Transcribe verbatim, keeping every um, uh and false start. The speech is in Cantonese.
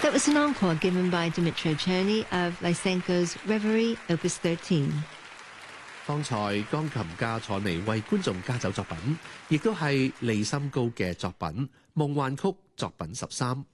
That was an encore given by Dmytro Cherny of Lysenko's Reverie Opus thirteen。 方才鋼琴家楚尼為觀眾加奏作品，亦都係利森高嘅作品《夢幻曲》作品十三。